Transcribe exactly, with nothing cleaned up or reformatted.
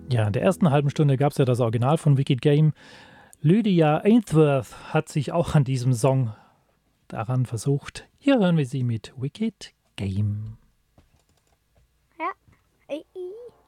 Ja, in der ersten halben Stunde gab es ja das Original von Wicked Game. Lydia Ainsworth hat sich auch an diesem Song daran versucht. Hier hören wir sie mit Wicked Game. Ja. Ei, ei.